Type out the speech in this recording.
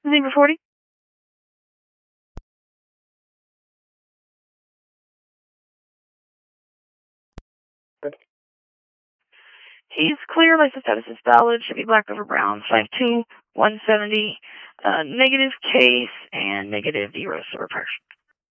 Zebra 40. He's clear. License status is valid. Should be black over brown. 5'2", 170. Negative case and negative DROS over pressure.